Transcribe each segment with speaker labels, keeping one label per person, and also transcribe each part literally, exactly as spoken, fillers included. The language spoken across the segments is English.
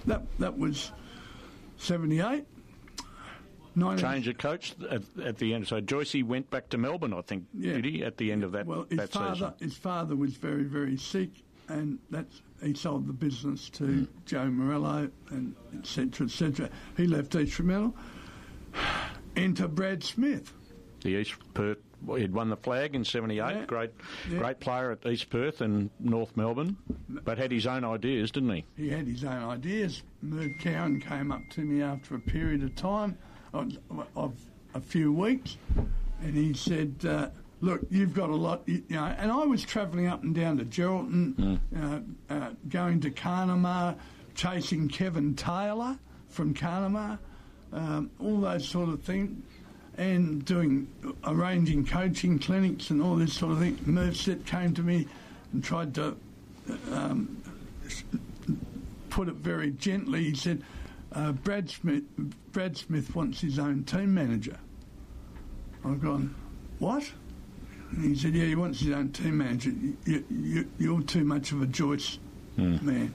Speaker 1: that that was seventy-eight. nineteen
Speaker 2: Change of coach at, at the end. So Joycey went back to Melbourne, I think,
Speaker 1: Yeah.
Speaker 2: did he, at the end of that,
Speaker 1: Well, his
Speaker 2: that
Speaker 1: father,
Speaker 2: season?
Speaker 1: his father was very, very sick, and that's he sold the business to mm. Joe Morello, and et cetera, et cetera. He left East Fremantle. Enter Brad Smith.
Speaker 2: The East Perth, well, he'd won the flag in seventy-eight.
Speaker 1: Yeah.
Speaker 2: Great,
Speaker 1: Yeah.
Speaker 2: great player at East Perth and North Melbourne, but had his own ideas, didn't he?
Speaker 1: He had his own ideas. Merv Cowan came up to me after a period of time, of, of a few weeks, and he said, uh, look, you've got a lot, you know, and I was travelling up and down to Geraldton, mm. uh, uh, going to Carnamah, chasing Kevin Taylor from Carnamah, um, all those sort of things, and doing, arranging coaching clinics and all this sort of thing. Merv Set came to me and tried to um, put it very gently. He said, uh, Brad Smith, Brad Smith wants his own team manager. I've gone, what? And he said, yeah, he wants his own team manager. You, you, you're too much of a Joyce mm. man.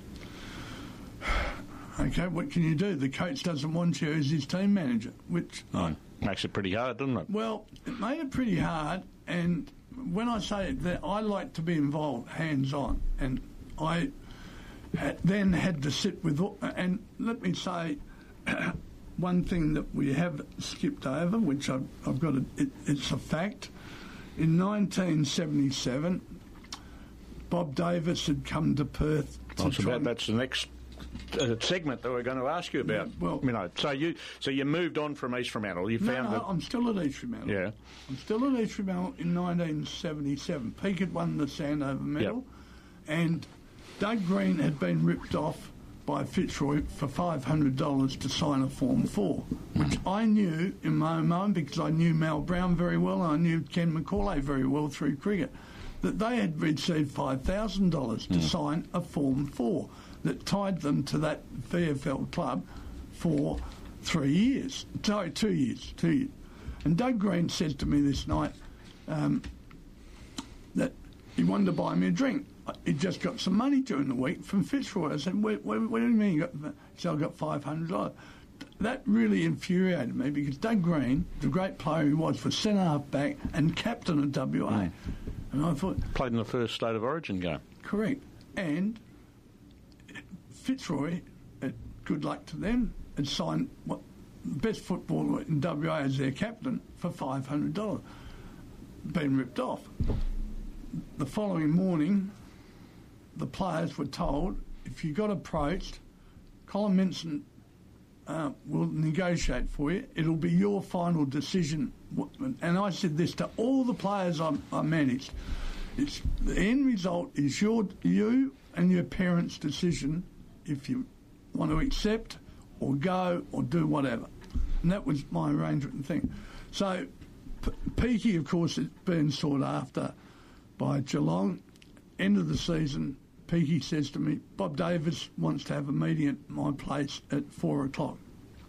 Speaker 1: Okay, what can you do? The coach doesn't want you as his team manager, which...
Speaker 2: Mm. I, Makes it pretty hard, doesn't it?
Speaker 1: Well, it made it pretty hard, and when I say that, I like to be involved, hands-on, and I had, then had to sit with... And let me say... One thing that we have skipped over, which I've, I've got, a, it, it's a fact. In nineteen seventy-seven, Bob Davis had come to Perth. To
Speaker 2: oh, so that, that's the next uh, segment that we're going to ask you about.
Speaker 1: Yeah, well,
Speaker 2: you know, so you so you moved on from East Fremantle. You
Speaker 1: no,
Speaker 2: found
Speaker 1: no,
Speaker 2: that
Speaker 1: I'm still at East Fremantle.
Speaker 2: Yeah,
Speaker 1: I'm still at East Fremantle in nineteen seventy-seven. Peake had won the Sandover medal, yep. and Doug Green had been ripped off by Fitzroy for five hundred dollars to sign a Form four, which I knew in my own mind because I knew Mal Brown very well and I knew Ken McCauley very well through cricket, that they had received five thousand dollars to mm. sign a Form four that tied them to that V F L club for three years. Sorry, two years, two years. And Doug Green said to me this night um, that he wanted to buy me a drink. He just got some money during the week from Fitzroy. I said, what, what, what do you mean you got? He said, I got five hundred dollars. That really infuriated me because Doug Green, the great player he was, was centre half back and captain of W A. Mm. And I thought...
Speaker 2: Played in the first State of Origin game.
Speaker 1: Correct. And Fitzroy, uh, good luck to them, had signed what, the best footballer in W A as their captain for five hundred dollars. Been ripped off. The following morning... the players were told, if you got approached, Colin Minson uh, will negotiate for you. It'll be your final decision. And I said this to all the players I, I managed. It's, the end result is your, you and your parents' decision if you want to accept or go or do whatever. And that was my arrangement and thing. So P- Peaky, of course, has been sought after by Geelong. End of the season, Peaky says to me, Bob Davis wants to have a meeting at my place at four o'clock.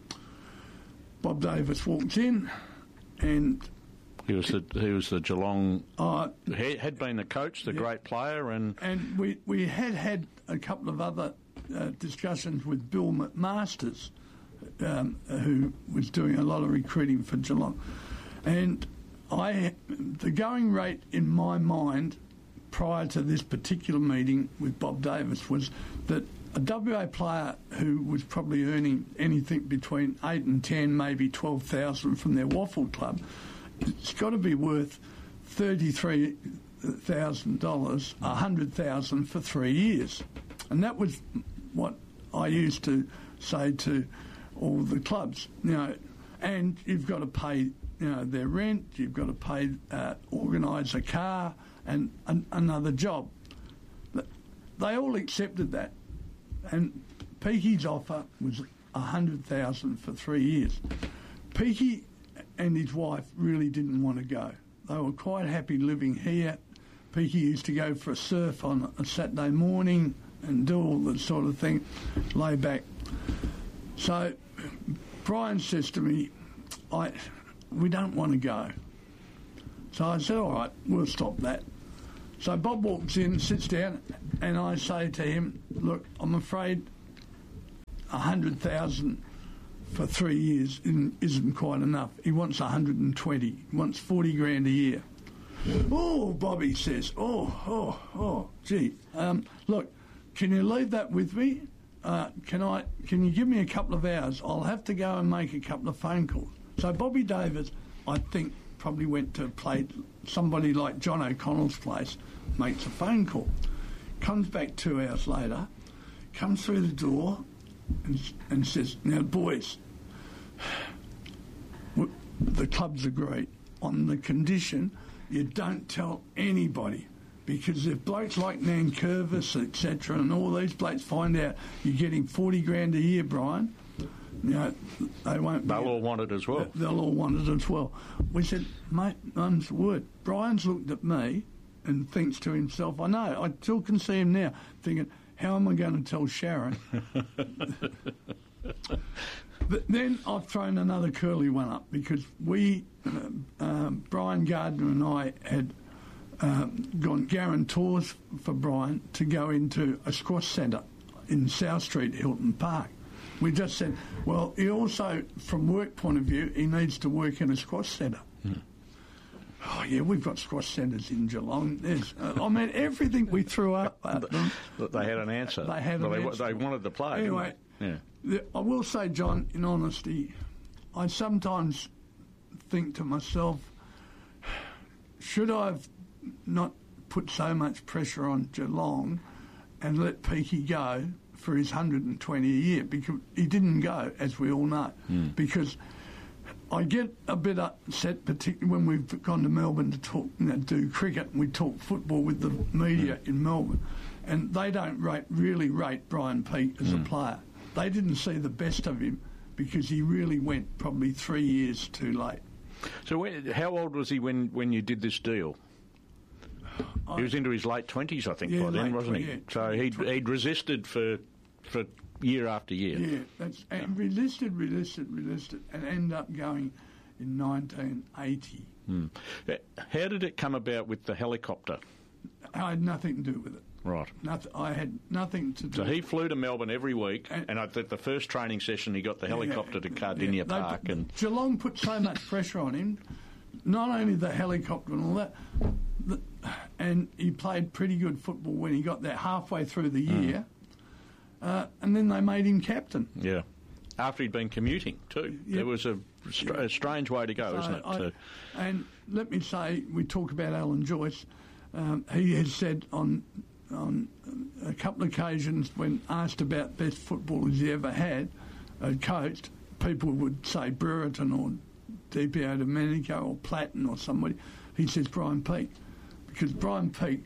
Speaker 1: Bob Davis walks in, and
Speaker 2: he was the he was the Geelong
Speaker 1: uh,
Speaker 2: he had been the coach, the yeah. great player, and
Speaker 1: and we we had had a couple of other uh, discussions with Bill McMasters, um, who was doing a lot of recruiting for Geelong, and I the going rate in my mind prior to this particular meeting with Bob Davis was that a W A player who was probably earning anything between eight and ten, maybe twelve thousand from their waffle club, it's got to be worth thirty-three thousand dollars, a hundred thousand for three years, and that was what I used to say to all the clubs. You know, and you've got to pay, you know, their rent. You've got to pay, uh, organise a car. And an, another job. They all accepted that. And Peaky's offer was one hundred thousand dollars for three years. Peaky and his wife really didn't want to go. They were quite happy living here. Peaky used to go for a surf on a Saturday morning and do all that sort of thing, lay back. So Brian says to me, I, we don't want to go. So I said, all right, we'll stop that. So Bob walks in, sits down, and I say to him, look, I'm afraid one hundred thousand for three years isn't quite enough. He wants one hundred twenty. He wants forty grand a year. Oh, Bobby says, oh, oh, oh, gee. Um, look, can you leave that with me? Uh, can I? Can you give me a couple of hours? I'll have to go and make a couple of phone calls. So Bobby Davis, I think, probably went to play somebody like John O'Connell's place, makes a phone call, comes back two hours later, comes through the door and, and says, now, boys, the club's agreed on the condition you don't tell anybody, because if blokes like Nankervis, et cetera, and all these blokes find out you're getting forty grand a year, Brian, you know, they won't.
Speaker 2: They'll
Speaker 1: be,
Speaker 2: all want it as well.
Speaker 1: They'll all want it as well. We said, mate, mum's word. Brian's looked at me and thinks to himself, I know, I still can see him now, thinking, how am I going to tell Sharon? But then I've thrown another curly one up, because we, uh, uh, Brian Gardner and I had uh, gone guarantors for Brian to go into a squash centre in South Street, Hilton Park. We just said, well, he also, from work point of view, he needs to work in a squash centre. Mm. Oh, yeah, we've got squash centres in Geelong. There's, uh, I mean, everything we threw up at them.
Speaker 2: They had an answer.
Speaker 1: They had
Speaker 2: well,
Speaker 1: an
Speaker 2: they,
Speaker 1: answer.
Speaker 2: They wanted to play.
Speaker 1: Anyway,
Speaker 2: yeah.
Speaker 1: I will say, John, in honesty, I sometimes think to myself, should I have not put so much pressure on Geelong and let Peaky go for his one hundred twenty a year? Because he didn't go, as we all know. Mm. Because I get a bit upset, particularly when we've gone to Melbourne to talk, you know, do cricket, and we talk football with the media mm. in Melbourne, and they don't rate, really rate Brian Peake as mm. a player. They didn't see the best of him because he really went probably three years too late.
Speaker 2: So when, how old was he when, when you did this deal? I, he was into his late twenties, I think,
Speaker 1: yeah,
Speaker 2: by then, wasn't he?
Speaker 1: Yeah,
Speaker 2: so he'd, he'd resisted for for year after year.
Speaker 1: Yeah, that's, and resisted, resisted, resisted, and ended up going in nineteen eighty.
Speaker 2: Hmm. How did it come about with the helicopter?
Speaker 1: I had nothing to do with it.
Speaker 2: Right.
Speaker 1: Nothing, I had nothing to do.
Speaker 2: So he flew to Melbourne every week, and, and I think the first training session he got the helicopter yeah, to Cardinia yeah, Park.
Speaker 1: They,
Speaker 2: and
Speaker 1: Geelong put so much pressure on him, not only the helicopter and all that, the, and he played pretty good football when he got there halfway through the year, mm. uh, and then they made him captain.
Speaker 2: Yeah. After he'd been commuting too. Yep. It was a, str- a strange way to go, so isn't it?
Speaker 1: I,
Speaker 2: to...
Speaker 1: And let me say, we talk about Alan Joyce. Um, he has said on on a couple of occasions when asked about best footballers he ever had uh, coached, people would say Brereton or D P O Domenico or Platten or somebody. He says Brian Peake, because Brian Peake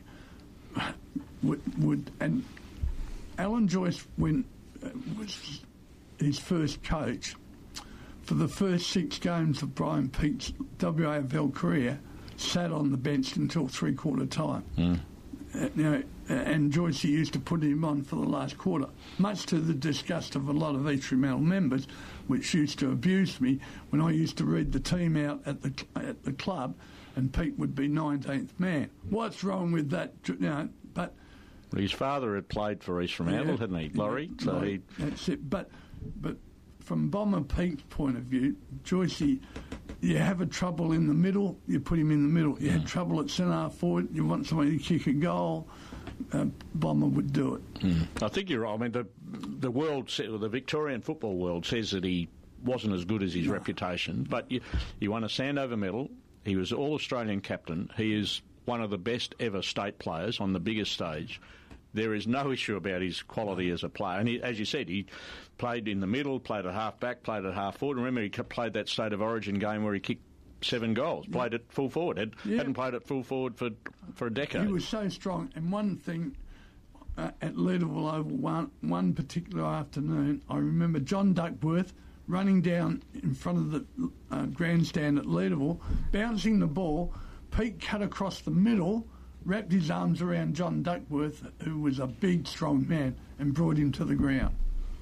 Speaker 1: would, would and Alan Joyce, when uh, was his first coach, for the first six games of Brian Peake's W A F L career, sat on the bench until three-quarter time. Mm. Uh, you know, uh, and Joyce used to put him on for the last quarter, much to the disgust of a lot of East Fremantle members, which used to abuse me when I used to read the team out at the at the club, and Pete would be nineteenth man. What's wrong with that? You know, but
Speaker 2: well, his father had played for East Fremantle, yeah, hadn't he, Laurie?
Speaker 1: Yeah,
Speaker 2: so
Speaker 1: no,
Speaker 2: he
Speaker 1: that's it. But but from Bomber Peake's point of view, Joycey, you have a trouble in the middle, you put him in the middle. You mm. had trouble at centre-half forward, you want somebody to kick a goal, uh, Bomber would do it.
Speaker 2: Mm. I think you're right. I mean, the the world, the Victorian football world says that he wasn't as good as his no. reputation, but you, he won a Sandover medal, he was All-Australian captain, he is one of the best ever state players on the biggest stage. There is no issue about his quality as a player. And he, as you said, he played in the middle, played at half-back, played at half-forward. Remember, he played that State of Origin game where he kicked seven goals, yeah. played at full forward. Had, yeah. Hadn't played at full forward for for a decade.
Speaker 1: He was so strong. And one thing, uh, at Leederville Oval, one, one particular afternoon, I remember John Duckworth running down in front of the uh, grandstand at Leederville, bouncing the ball. Pete cut across the middle, wrapped his arms around John Duckworth, who was a big, strong man, and brought him to the ground.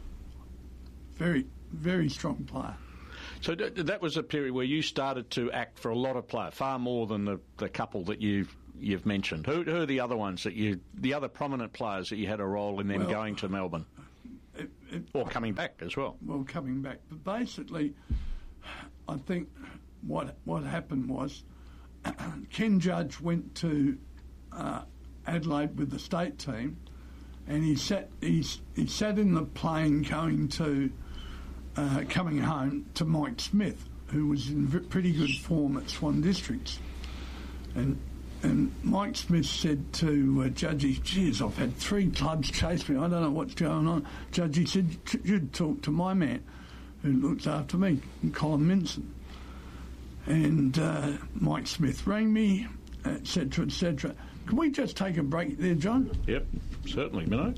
Speaker 1: Very, very strong player.
Speaker 2: So th- that was a period where you started to act for a lot of players, far more than the, the couple that you've you've mentioned. Who, who are the other ones that you, the other prominent players that you had a role in them well, going to Melbourne?
Speaker 1: it,
Speaker 2: or coming back as well.
Speaker 1: Well, coming back. But basically, I think what what happened was Ken Judge went to uh, Adelaide with the state team, and he sat he, he sat in the plane going to uh, coming home to Mike Smith, who was in pretty good form at Swan Districts, and. And Mike Smith said to uh, Judgy, geez, I've had three clubs chase me. I don't know what's going on. Judgy said, you'd talk to my man who looks after me, Colin Minson. And uh, Mike Smith rang me, et cetera, et cetera. Can we just take a break there, John?
Speaker 2: Yep, certainly, Minnow.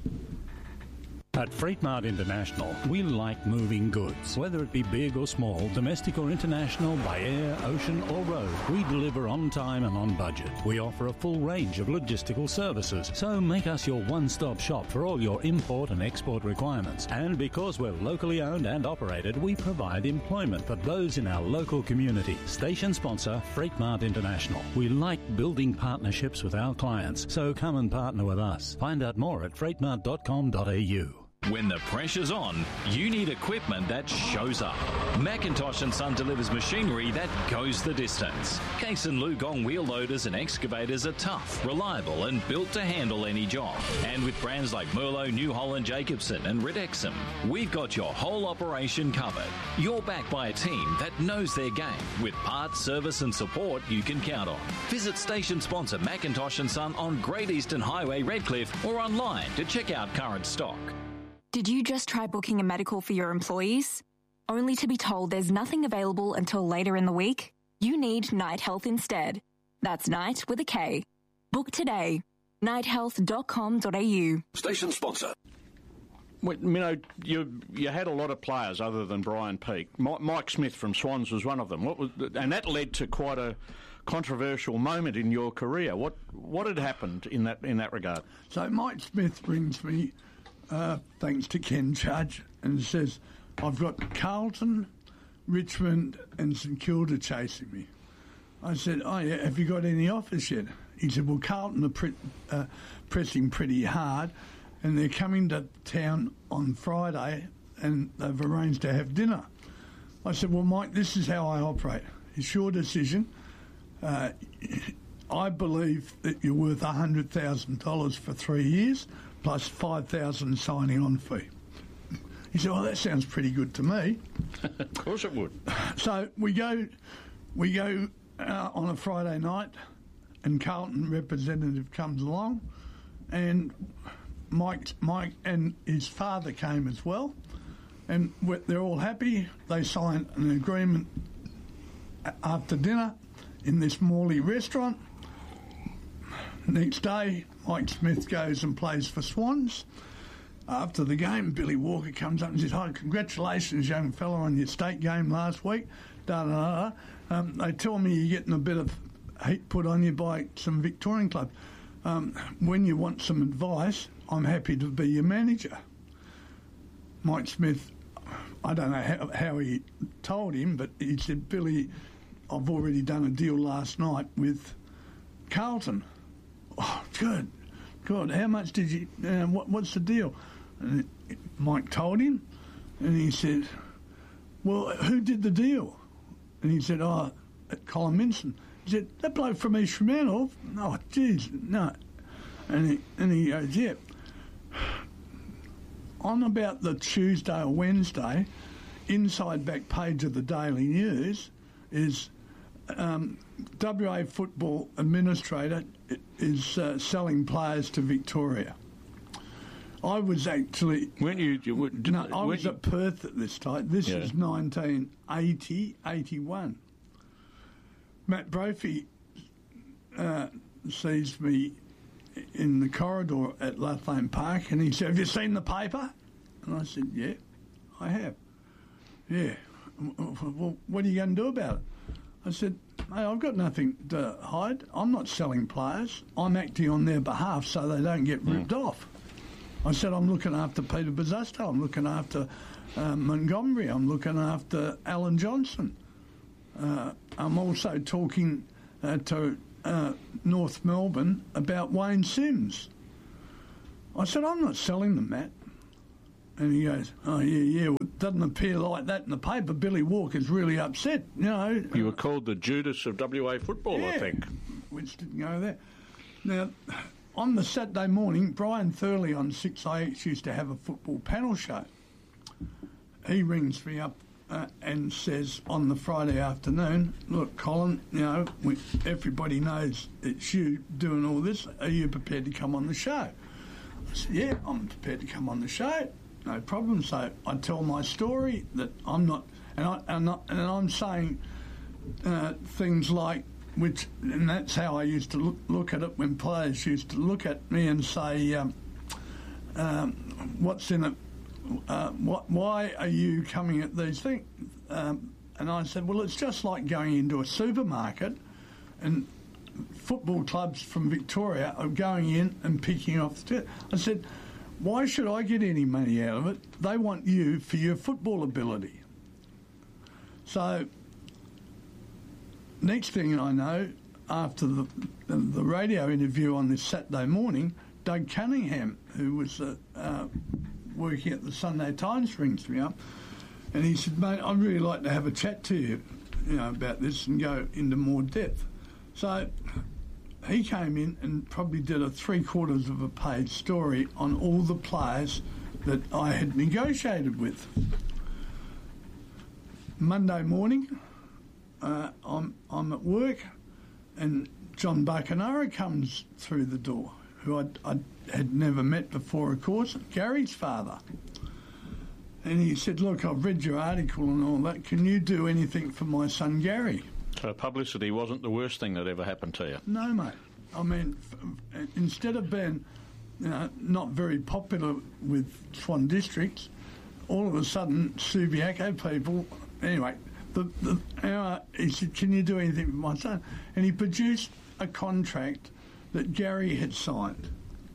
Speaker 3: At Freight Mart International, we like moving goods. Whether it be big or small, domestic or international, by air, ocean or road, we deliver on time and on budget. We offer a full range of logistical services, so make us your one-stop shop for all your import and export requirements. And because we're locally owned and operated, we provide employment for those in our local community. Station sponsor, Freight Mart International. We like building partnerships with our clients, so come and partner with us. Find out more at freight mart dot com dot a u.
Speaker 4: When the pressure's on, you need equipment that shows up. Macintosh and Son delivers machinery that goes the distance. Case and Lugong wheel loaders and excavators are tough, reliable and built to handle any job. And with brands like Merlo, New Holland, Jacobson and Ridexum, we've got your whole operation covered. You're backed by a team that knows their game, with parts, service and support you can count on. Visit station sponsor Macintosh and Son on Great Eastern Highway, Redcliffe, or online to check out current stock.
Speaker 5: Did you just try booking a medical for your employees, only to be told there's nothing available until later in the week? You need Night Health instead. That's Night with a K. Book today. night health dot com dot a u.
Speaker 6: Station sponsor.
Speaker 2: Well, you know, you you had a lot of players other than Brian Peake. Mike Smith from Swans was one of them. What was, and that led to quite a controversial moment in your career. What what had happened in that in that regard?
Speaker 1: So Mike Smith rings me. Uh, thanks to Ken Judge, and says, I've got Carlton, Richmond and St Kilda chasing me. I said, oh yeah, have you got any offers yet? He said, well, Carlton are pre- uh, pressing pretty hard and they're coming to town on Friday and they've arranged to have dinner. I said, well, Mike, this is how I operate. It's your decision. Uh, I believe that you're worth one hundred thousand dollars for three years. Plus five thousand signing on fee. He said, well, that sounds pretty good to me.
Speaker 2: Of course it would.
Speaker 1: So we go we go uh, on a Friday night and Carlton representative comes along and Mike, Mike and his father came as well and they're all happy. They sign an agreement after dinner in this Morley restaurant. Next day, Mike Smith goes and plays for Swans. After the game, Billy Walker comes up and says, hi, congratulations, young fella, on your state game last week. Da, da, da, da. Um, they tell me you're getting a bit of heat put on you by some Victorian clubs. Um, when you want some advice, I'm happy to be your manager. Mike Smith, I don't know how, how he told him, but he said, Billy, I've already done a deal last night with Carlton. Oh, good, good. How much did you, uh, what, what's the deal? And Mike told him, and he said, well, who did the deal? And he said, oh, Colin Minson. He said, that bloke from East Fremantle? Oh, geez, no. And he, and he goes, yeah. On about the Tuesday or Wednesday, inside back page of the Daily News is um, W A Football Administrator is uh, selling players to Victoria. I was actually...
Speaker 2: Weren't you... you did,
Speaker 1: no, I was
Speaker 2: you,
Speaker 1: at Perth at this time. This yeah. is nineteen eighty, eighty-one. Matt Brophy uh, sees me in the corridor at Lathlane Park and he said, have you seen the paper? And I said, yeah, I have. Yeah. Well, what are you going to do about it? I said, hey, I've got nothing to hide. I'm not selling players. I'm acting on their behalf so they don't get ripped mm. off. I said, I'm looking after Peter Bosustow. I'm looking after uh, Montgomery. I'm looking after Alan Johnson. Uh, I'm also talking uh, to uh, North Melbourne about Wayne Sims. I said, I'm not selling them, Matt. And he goes, oh, yeah, yeah, well, it doesn't appear like that in the paper. Billy Walker's really upset, you know.
Speaker 2: You were called the Judas of W A football,
Speaker 1: yeah,
Speaker 2: I think.
Speaker 1: Which didn't go there. Now, on the Saturday morning, Brian Thurley on six A X used to have a football panel show. He rings me up uh, and says on the Friday afternoon, look, Colin, you know, we, everybody knows it's you doing all this. Are you prepared to come on the show? I said, yeah, I'm prepared to come on the show. No problem. So I tell my story that I'm not, and, I, and, I, and I'm saying uh, things like, which, and that's how I used to look, look at it when players used to look at me and say, um, um, what's in it? Uh, what, why are you coming at these things? Um, and I said, well, it's just like going into a supermarket and football clubs from Victoria are going in and picking off the... I said, why should I get any money out of it? They want you for your football ability. So, next thing I know, after the, the, the radio interview on this Saturday morning, Doug Cunningham, who was uh, uh, working at the Sunday Times, rings me up, and he said, mate, I'd really like to have a chat to you, you know, about this and go into more depth. So he came in and probably did a three-quarters of a page story on all the players that I had negotiated with. Monday morning, uh, I'm, I'm at work, and John Buckenara comes through the door, who I, I had never met before, of course, Gary's father. And he said, look, I've read your article and all that. Can you do anything for my son Gary?
Speaker 2: So publicity wasn't the worst thing that ever happened to you?
Speaker 1: No, mate. I mean, f- instead of being, you know, not very popular with Swan districts, all of a sudden, Subiaco people... Anyway, the, the, uh, he said, can you do anything for my son? And he produced a contract that Gary had signed.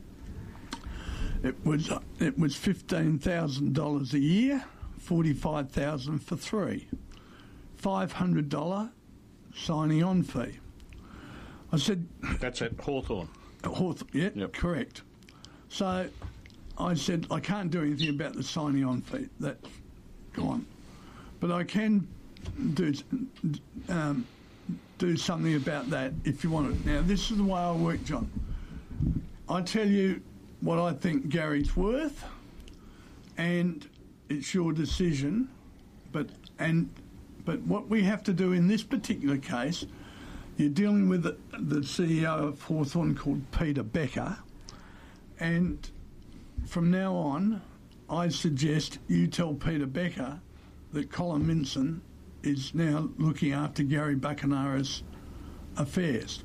Speaker 1: It was uh, it was fifteen thousand dollars a year, forty-five thousand dollars for three, five hundred dollars signing on fee. I said...
Speaker 2: That's at Hawthorn.
Speaker 1: Hawthorn, yeah,
Speaker 2: yep.
Speaker 1: Correct. So I said, I can't do anything about the signing on fee. That's gone. But I can do um, do something about that if you want it. Now, this is the way I work, John. I tell you what I think Gary's worth, and it's your decision. But and but what we have to do in this particular case, you're dealing with the, the C E O of Hawthorn called Peter Becker, and from now on, I suggest you tell Peter Becker that Colin Minson is now looking after Gary Buckenara's affairs.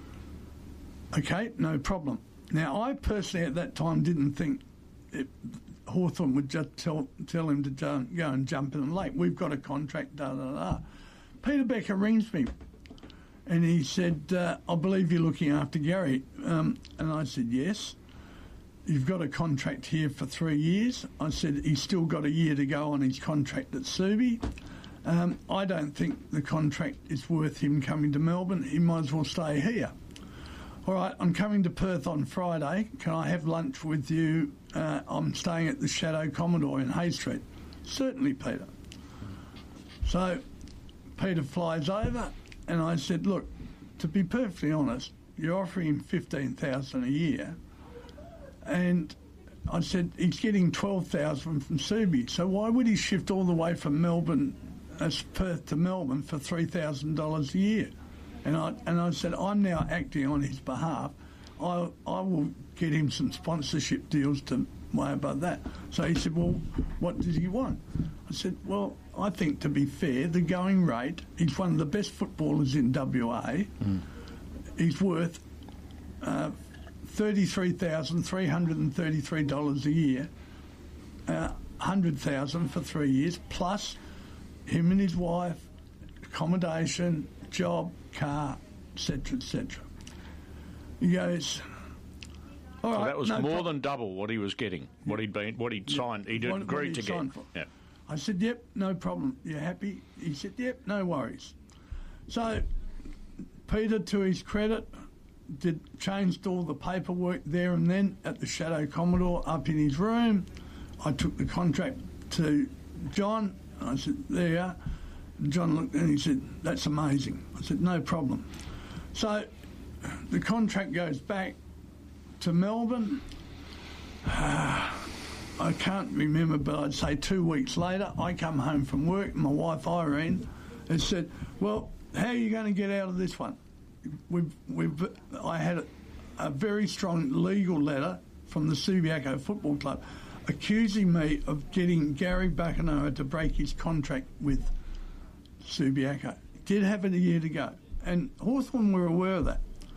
Speaker 1: Okay, no problem. Now, I personally at that time didn't think it, Hawthorn would just tell tell him to go, go and jump in the lake. We've got a contract, da da da. Peter Becker rings me and he said, uh, I believe you're looking after Gary. Um, and I said, yes. You've got a contract here for three years. I said, he's still got a year to go on his contract at Subi. Um, I don't think the contract is worth him coming to Melbourne. He might as well stay here. All right, I'm coming to Perth on Friday. Can I have lunch with you? Uh, I'm staying at the Shadow Commodore in Hay Street. Certainly, Peter. So Peter flies over, and I said, look, to be perfectly honest, you're offering him fifteen thousand dollars a year, and I said, he's getting twelve thousand dollars from Subi, so why would he shift all the way from Melbourne, uh, Perth to Melbourne for three thousand dollars a year? And I and I said, I'm now acting on his behalf. I I will get him some sponsorship deals to way above that. So he said, well, what does he want? I said, well, I think to be fair, the going rate, he's one of the best footballers in W A. Mm. He's worth uh, thirty-three thousand three hundred thirty-three dollars a year, uh, one hundred thousand dollars for three years, plus him and his wife, accommodation, job, car, et cetera, et cetera. He goes, all
Speaker 2: so
Speaker 1: right,
Speaker 2: that was
Speaker 1: no
Speaker 2: more
Speaker 1: problem.
Speaker 2: than double what he was getting, what he'd been, what he'd signed, he'd
Speaker 1: What- what
Speaker 2: agreed
Speaker 1: he'd
Speaker 2: to get.
Speaker 1: signed for.
Speaker 2: Yeah.
Speaker 1: I said, yep, no problem. You happy? He said, yep, no worries. So Peter, to his credit, did changed all the paperwork there and then at the Shadow Commodore up in his room. I took the contract to John, and I said, there you are. And John looked and he said, that's amazing. I said, no problem. So the contract goes back to Melbourne. Uh, I can't remember, but I'd say two weeks later, I come home from work, my wife Irene has said, well, how are you going to get out of this one? We've, we've, I had a, a very strong legal letter from the Subiaco Football Club accusing me of getting Gary Buckenara to break his contract with Subiaco. Did have it a year to go. And Hawthorn were aware of that.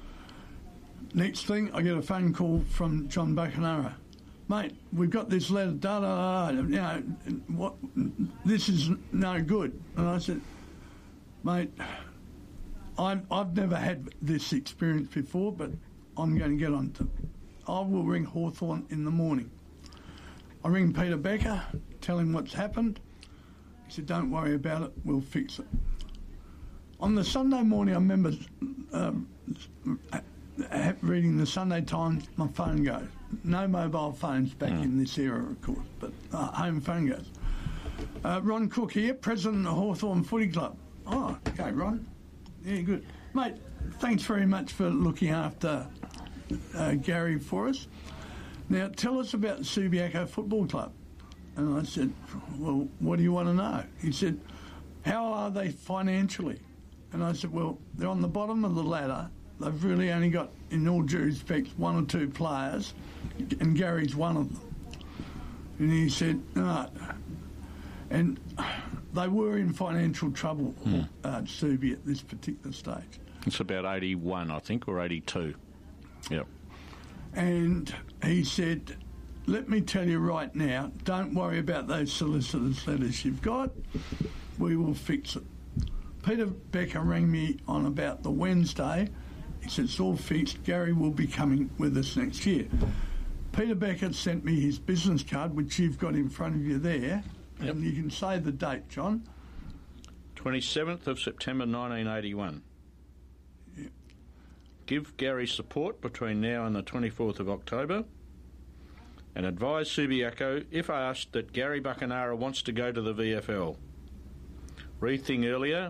Speaker 1: Next thing, I get a phone call from John Buckenara. Mate, we've got this letter, da da da, you know, what, this is no good. And I said, mate, I'm, I've never had this experience before, but I'm going to get on to I will ring Hawthorn in the morning. I ring Peter Becker, tell him what's happened. He said, don't worry about it, we'll fix it. On the Sunday morning, I remember um, reading the Sunday Times, my phone goes. No mobile phones back mm. in this era, of course, but uh, home phone goes. Uh, Ron Cook here, president of Hawthorn Footy Club. Oh, okay, Ron. Yeah, good. Mate, thanks very much for looking after uh, Gary for us. Now, tell us about the Subiaco Football Club. And I said, well, what do you want to know? He said, how are they financially? And I said, well, they're on the bottom of the ladder. They've really only got, in all due respect, one or two players, and Gary's one of them. And he said, no. And they were in financial trouble, mm. uh, Subi, at this particular stage.
Speaker 2: It's about eighty-one, I think, or eighty-two. Yep.
Speaker 1: And he said, let me tell you right now, don't worry about those solicitors' letters you've got. We will fix it. Peter Becker rang me on about the Wednesday. He said, it's all fixed. Gary will be coming with us next year. Peter Becker sent me his business card, which you've got in front of you there. Yep. And you can say the date, John.
Speaker 2: twenty-seventh of September nineteen eighty-one.
Speaker 1: Yep.
Speaker 2: Give Gary support between now and the twenty-fourth of October. And advise Subiaco, if asked, that Gary Buckenara wants to go to the V F L. Read thing earlier,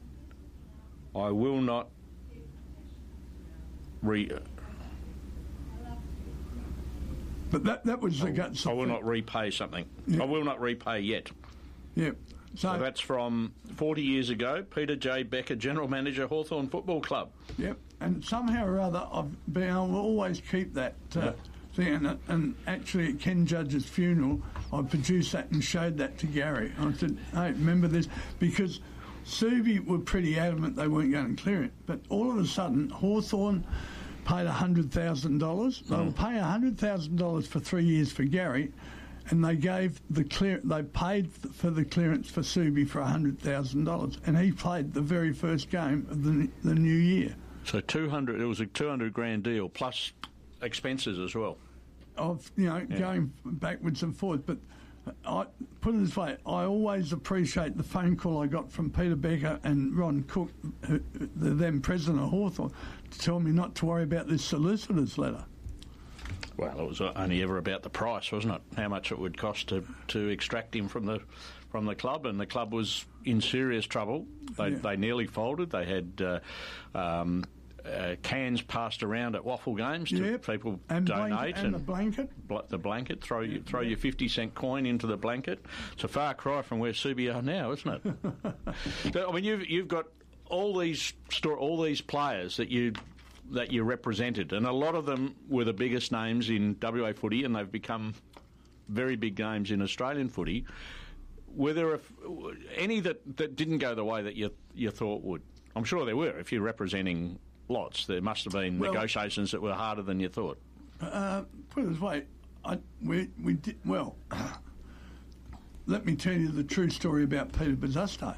Speaker 2: I will not re...
Speaker 1: But that that was the guts.
Speaker 2: I will not repay something.
Speaker 1: Yeah.
Speaker 2: I will not repay yet.
Speaker 1: Yeah. So,
Speaker 2: so that's from forty years ago, Peter J. Becker, General Manager, Hawthorn Football Club.
Speaker 1: Yep. And somehow or other, I've been able to always keep that... Uh, yeah. And, and actually at Ken Judge's funeral I produced that and showed that to Gary. I said, hey, remember this? Because Subi were pretty adamant they weren't going to clear it, but all of a sudden Hawthorn paid one hundred thousand dollars. They mm. were paying one hundred thousand dollars for three years for Gary, and they gave the clear they paid for the clearance for Subi for one hundred thousand dollars, and he played the very first game of the, the new year.
Speaker 2: So two hundred, it was a two hundred grand deal plus expenses as well.
Speaker 1: Of, you know, yeah. going backwards and forwards. But I put it this way, I always appreciate the phone call I got from Peter Becker and Ron Cook, who, the then president of Hawthorn, to tell me not to worry about this solicitor's letter.
Speaker 2: Well, it was only ever about the price, wasn't it? How much it would cost to, to extract him from the from the club, and the club was in serious trouble. They, yeah. they nearly folded. They had... Uh, um, Uh, cans passed around at waffle games to
Speaker 1: yep.
Speaker 2: people
Speaker 1: and
Speaker 2: donate
Speaker 1: blanket, and, and the blanket.
Speaker 2: Bl- the blanket, throw you, throw
Speaker 1: yep.
Speaker 2: your fifty cent coin into the blanket. It's a far cry from where Subi are now, isn't it? So, I mean, you've you've got all these sto- all these players that you that you represented, and a lot of them were the biggest names in W A footy, and they've become very big names in Australian footy. Were there a, any that, that didn't go the way that you you thought would? I'm sure there were. If you're representing lots, there must have been well, negotiations that were harder than you thought.
Speaker 1: Uh, put it this way, I, we we did well. Let me tell you the true story about Peter Bazzusto.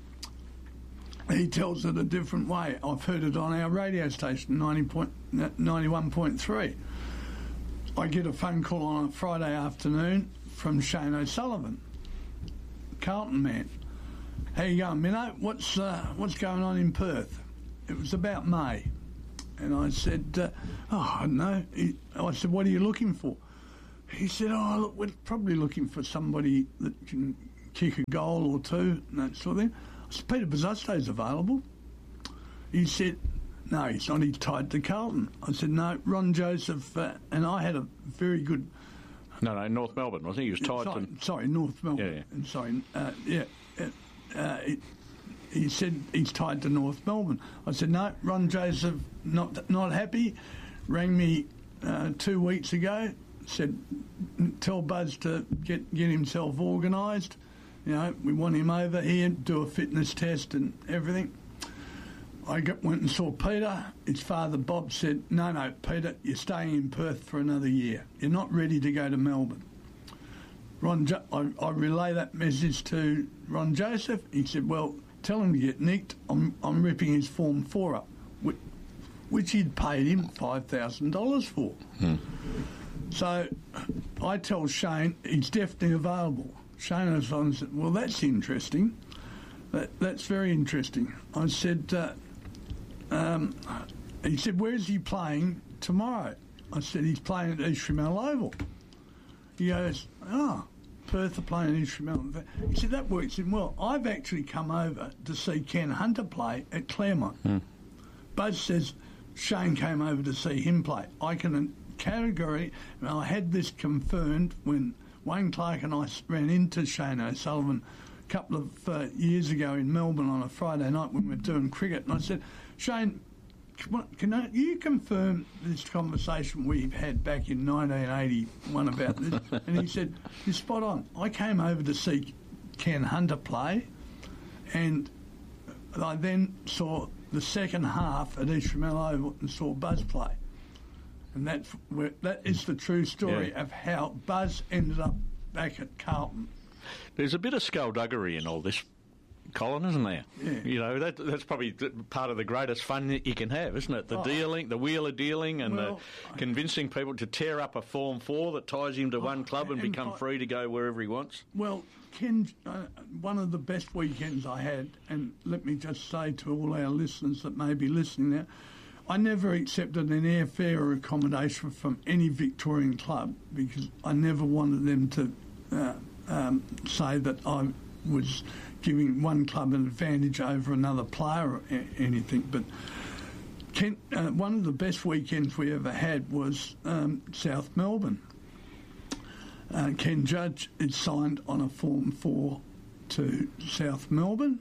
Speaker 1: He tells it a different way. I've heard it on our radio station, ninety-one point three. I get a phone call on a Friday afternoon from Shane O'Sullivan, Carlton man. How you going, Minnow? What's uh, what's going on in Perth? It was about May, and I said, uh, oh, I don't know. He, I said, what are you looking for? he said, oh, look, we're probably looking for somebody that can kick a goal or two and that sort of thing. I said, Peter Bosusto's available. He said, no, he's not. He's tied to Carlton. I said, no, Ron Joseph, uh, and I had a very good...
Speaker 2: No, no, North Melbourne, wasn't he? He was tied
Speaker 1: sorry,
Speaker 2: to...
Speaker 1: Sorry, North Melbourne.
Speaker 2: Yeah, yeah.
Speaker 1: And sorry, uh, yeah. Uh, it, he said he's tied to North Melbourne. I said, no, Ron Joseph, not not happy. Rang me uh, two weeks ago, said, tell Buzz to get, get himself organised. You know, we want him over here, do a fitness test and everything. I got, went and saw Peter. His father, Bob, said, no, no, Peter, you're staying in Perth for another year. You're not ready to go to Melbourne. Ron, jo- I, I relay that message to Ron Joseph. He said, well, tell him to get nicked. I'm, I'm ripping his Form four up, which, which he'd paid him five thousand dollars for. Hmm. So I tell Shane he's definitely available. Shane was on and said, well, that's interesting. That, that's very interesting. I said, uh, um, he said, where's he playing tomorrow? I said, he's playing at East Frimell Oval. He goes, oh, Perth are playing at East Frimell. He said, that works in well. I've actually come over to see Ken Hunter play at Claremont. Mm. Buzz says Shane came over to see him play. I can category, and I had this confirmed when Wayne Clark and I ran into Shane O'Sullivan a couple of uh, years ago in Melbourne on a Friday night when we were doing cricket, and I said, Shane, can you confirm this conversation we've had back in nineteen eighty-one about this? And he said, you're spot on. I came over to see Ken Hunter play, and I then saw the second half at East Frimell Oval and saw Buzz play. And that's where, that is the true story yeah. of how Buzz ended up back at Carlton.
Speaker 2: There's a bit of skullduggery in all this, Colin, isn't there?
Speaker 1: Yeah.
Speaker 2: You know, that, that's probably part of the greatest fun that you can have, isn't it? The oh. dealing, the wheeler dealing and
Speaker 1: well,
Speaker 2: the convincing people to tear up a Form four that ties him to oh, one club and, and become I, free to go wherever he wants.
Speaker 1: Well, Ken, uh, one of the best weekends I had, and let me just say to all our listeners that may be listening now, I never accepted an airfare or accommodation from any Victorian club because I never wanted them to uh, um, say that I was giving one club an advantage over another player or a- anything. But Ken, uh, one of the best weekends we ever had was um, South Melbourne. Uh, Ken Judge is signed on a Form four to South Melbourne,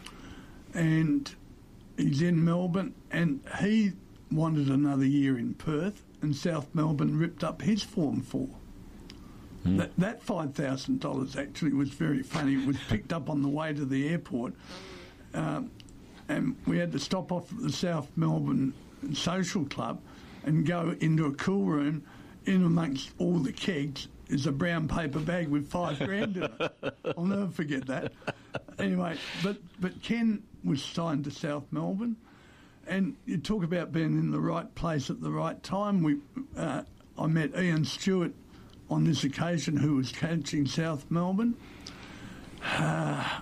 Speaker 1: and he's in Melbourne, and he wanted another year in Perth, and South Melbourne ripped up his Form four. Mm. That, that five thousand dollars actually was very funny. It was picked up on the way to the airport, um, and we had to stop off at the South Melbourne Social Club and go into a cool room. In amongst all the kegs is a brown paper bag with five grand in it. I'll never forget that. Anyway, but, but Ken was signed to South Melbourne, and you talk about being in the right place at the right time. We, uh, I met Ian Stewart on this occasion, who was coaching South Melbourne. Uh,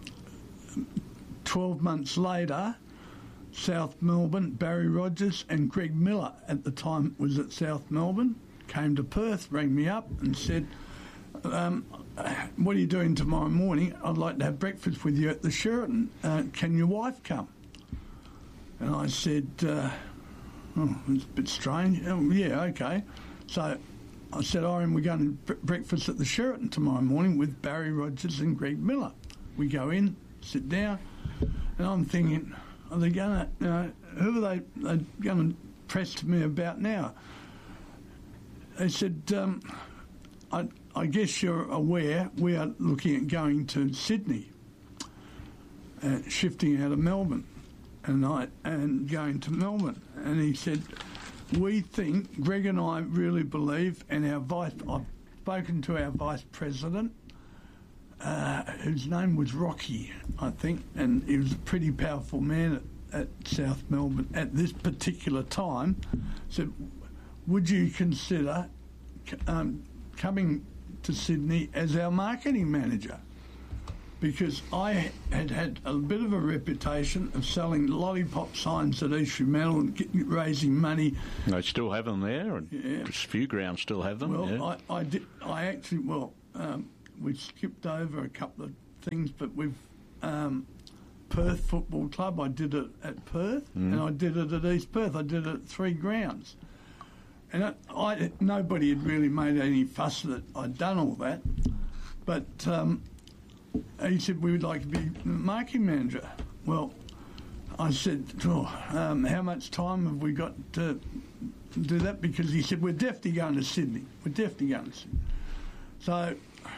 Speaker 1: Twelve months later, South Melbourne, Barry Rogers and Greg Miller at the time was at South Melbourne, came to Perth, rang me up and said, um, what are you doing tomorrow morning? I'd like to have breakfast with you at the Sheraton. Uh, can your wife come? And I said, uh, oh, it's a bit strange. Oh, yeah, okay. So I said, Irene, we're going to breakfast at the Sheraton tomorrow morning with Barry Rogers and Greg Miller. We go in, sit down, and I'm thinking, are they going to, you know, who are they they're going to press to me about now? They said, um, I, I guess you're aware we are looking at going to Sydney, uh, shifting out of Melbourne, and I and going to Melbourne. And he said, we think, Greg and I really believe, and our vice, I've spoken to our vice president, uh, whose name was Rocky, I think, and he was a pretty powerful man at, at South Melbourne at this particular time, said, would you consider um, coming to Sydney as our marketing manager? because I had had a bit of a reputation of selling lollipop signs at East Fremantle and get, raising money.
Speaker 2: They still have them there, and
Speaker 1: Yeah.
Speaker 2: a few grounds still have them.
Speaker 1: Well,
Speaker 2: yeah.
Speaker 1: I, I did. I actually, well, um, we skipped over a couple of things, but we've um, Perth Football Club. I did it at Perth,
Speaker 2: Mm.
Speaker 1: and I did it at East Perth. I did it at three grounds, and I, I nobody had really made any fuss that I'd done all that, but. Um, He said, we would like to be marketing manager. Well, I said, oh, um, how much time have we got to do that? Because he said, we're definitely going to Sydney. We're definitely going to Sydney. So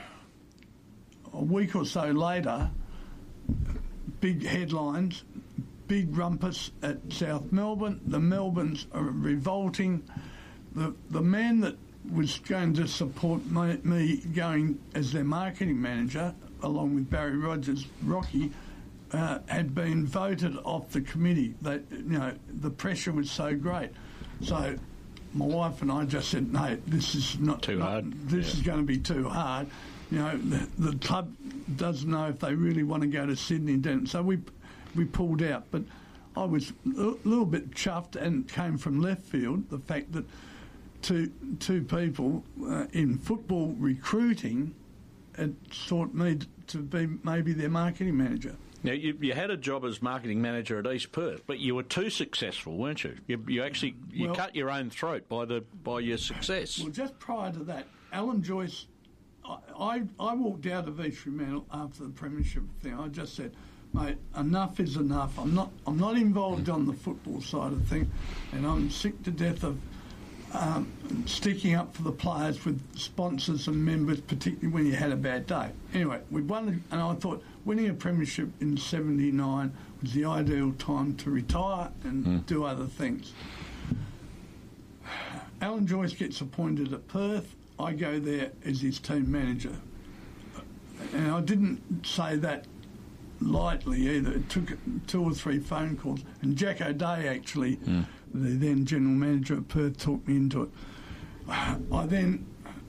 Speaker 1: a week or so later, big headlines, big rumpus at South Melbourne. The Melbournes are revolting. The, the man that was going to support my, me going as their marketing manager, along with Barry Rogers, Rocky, uh, had been voted off the committee. They, you know, the pressure was so great. So my wife and I just said, no, this is not
Speaker 2: Too
Speaker 1: not,
Speaker 2: hard.
Speaker 1: This
Speaker 2: Yeah.
Speaker 1: is going to be too hard. You know, the, the club doesn't know if they really want to go to Sydney and Denton. So we we pulled out. But I was a little bit chuffed, and came from left field, the fact that two two people uh, in football recruiting had sought me to be maybe their marketing manager.
Speaker 2: Now, you, you had a job as marketing manager at East Perth, but you were too successful, weren't you? You, you actually you
Speaker 1: Well-
Speaker 2: cut your own throat by the by your success.
Speaker 1: Well, just prior to that, Alan Joyce, I, I, I walked out of East Fremantle after the premiership thing. I just said, mate, enough is enough. I'm not I'm not involved on the football side of things, and I'm sick to death of um, sticking up for the players with sponsors and members, particularly when you had a bad day. Anyway, we won, and I thought winning a premiership in seventy-nine was the ideal time to retire and
Speaker 2: Mm.
Speaker 1: do other things. Alan Joyce gets appointed at Perth. I go there as his team manager. And I didn't say that lightly either. It took two or three phone calls. And Jack O'Day, actually,
Speaker 2: Mm.
Speaker 1: the then general manager at Perth, talked me into it. I then